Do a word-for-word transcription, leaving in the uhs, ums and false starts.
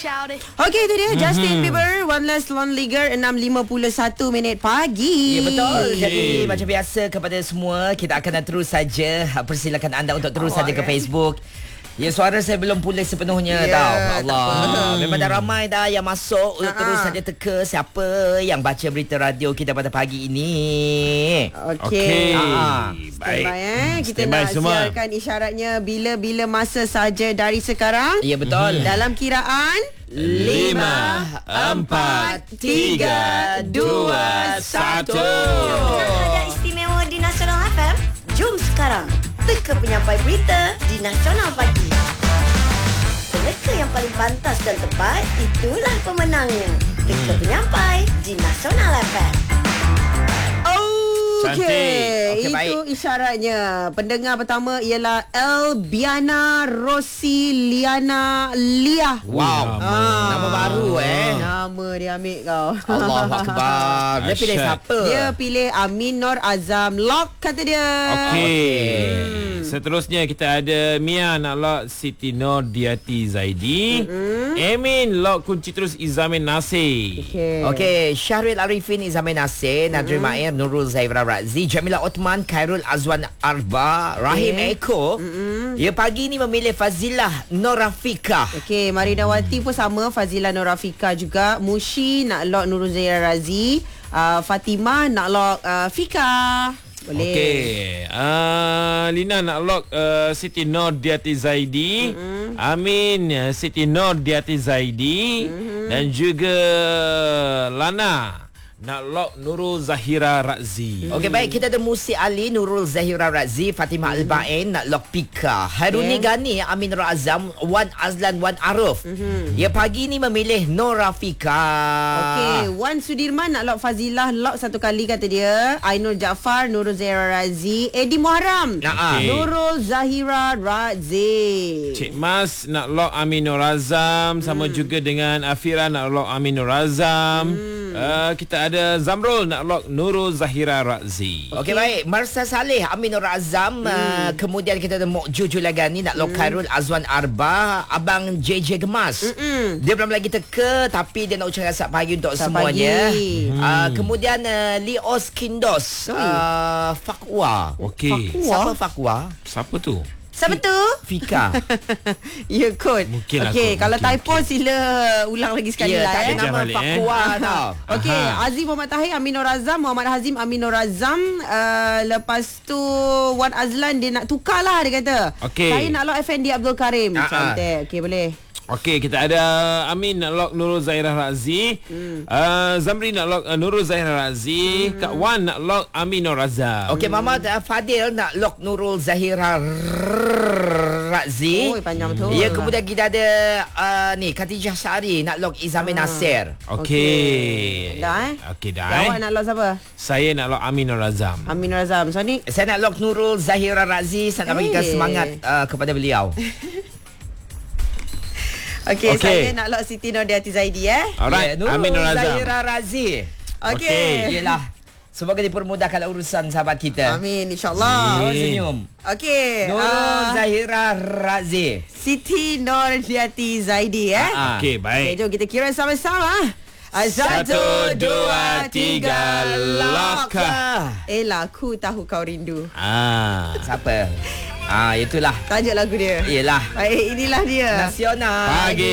Okey, itu dia Justin Bieber, One Less Lonely Girl, enam lima puluh satu minit pagi. Ya, betul. Jadi macam biasa kepada semua, kita akan terus saja persilakan anda untuk terus Awak saja ke kan? Facebook. Ya, suara saya belum pulih sepenuhnya, Ya, tau. tak Allah. apa. Memang dah ramai dah yang masuk. Uh-huh. Terus saja teka siapa yang baca berita radio kita pada pagi ini. Okey. Okey. Ah, Baik. Standby, eh. Kita Standby nak semua. siarkan isyaratnya bila-bila masa saja dari sekarang. Ya, betul. Dalam kiraan Lima, empat, tiga, dua, satu. Ada istimewa di Nasional F M. Jom sekarang teka penyampai berita di Nasional Pagi. Peneka yang paling pantas dan tepat, itulah pemenangnya. Teka penyampai di Nasional F M. Okey, Okey, itu baik. isyaratnya. Pendengar pertama ialah Elbiana Rosiliana Lia. Wow. Ah. Nama baru eh. Nama dia ambil kau. Allahu Akbar. Dia pilih Asyad. siapa? Dia pilih Amin Nur Azam. Lock kata dia. Okey. Seterusnya kita ada Mia nak lock Siti Nordiati Zaidi. Mm-hmm. Emin lock kunci terus Izamin Nasir. Okey. Okey, Syahril Arifin, Izamin Nasir, Nadri mm-hmm. Mair, Nurul Zahira Razi, Jamila Othman, Khairul Azwan Arba, Rahim Okay. Eko. Mm-hmm. Ya, pagi ni memilih Fazilah Norafika. Okey, Marina Wati pun sama. Fazila Norafika juga. Mushi nak lock Nurul Zaira Razi. Uh, Fatimah nak lock uh, Fika. Boleh. Okey. Uh, Lina nak lock uh, Siti Nordiati Zaidi. Mm-hmm. Amin uh, Siti Nordiati Zaidi. Mm-hmm. Dan juga Lana nak lock Nurul Zahira Razi. Okey, baik, kita ada Musi Ali, Nurul Zahira Razi, Fatimah mm-hmm. Al-Bain nak lock Pika. Haruni Okay. Gani, Amin Razam, Wan Azlan, Wan Arif. Mm-hmm. Ya, pagi ni memilih Norafika. Okey, Wan Sudirman nak lock Fazilah. Lock satu kali kata dia. Ainul Jaafar, Nurul Zahira Razi. Edi Muharram. Nah, Okey. Nurul Zahira Razi. Cik Mas nak lock Aminur Azam. Sama hmm. juga dengan Afira nak lock Aminur Azam. Hmm. Uh, kita ada Zamrul nak lock Nurul Zahira Razi. Okey, okay, baik. Marsa Saleh, Aminur Azam. Hmm. Uh, kemudian kita ada Mok Juju Lagani nak lock hmm. Khairul Azwan Arba. Abang J J Gemas. Mm-mm. Dia belum lagi teka, tapi dia nak ucapkan selamat pagi untuk Selamat semuanya. pagi. Uh, kemudian uh, Leos Kindos. Uh, Fakwa. Okey. Siapa Fakwa? Siapa tu? Siapa tu? Fika. Ya, kot. Mungkin lah Okey, kot, kalau mungkin, typo mungkin. sila ulang lagi sekali Ya, lah. tak ada Eh. nama balik, eh. Fakwa tau. Okey, Aha. Azim Muhammad Tahir, Aminur Azam, Muhammad Hazim, Aminur Azam. Uh, lepas tu Wan Azlan dia nak tukar lah, dia kata. Okey. Saya nak lock Effendi Abdul Karim. Ah, ah. Cantik. Okey, boleh. Okey, kita ada Amin nak lock Nurul Zahira Razi. Hmm. Uh, Zamri nak lock uh, Nurul Zahira Razi. Hmm. Kak Wan nak lock Aminur Azam. Okey, Muhammad uh, Fadil nak lock Nurul Zahira Razi. Oh, panjang betul. Ya, kemudian kita ada uh, ni Khatijah Syari nak lock Izamin Ah. Nasir. Okey. Dah, eh? Okey dah. Awak Eh. nak lock siapa? Saya nak lock Aminur Azam. Aminur Azam. So ni Saya nak lock Nurul Zahira Razi. Saya nak bagikan Eh. semangat uh, kepada beliau. Okey, Okey. saya nak lock Siti Nordiati Zaidi eh. Alright, Ya, Nurul Aminur Azam. Zahira Razi. Okey. Okey. Yelah. Semoga dipermudahkan urusan sahabat kita. Amin, insya-Allah. Oh, senyum. Okey. Nurul Uh, Zahira Razi. Siti Nordiati Zaidi eh. Ah, ah. Okey, Okey, baik. jom kita kira sama-sama. Satu, dua, tiga, lock. Elah, aku tahu kau rindu. Ah. Siapa? Ah, itulah. Tajuk lagu dia. Yelah. Baik, inilah dia. Nasional. Pagi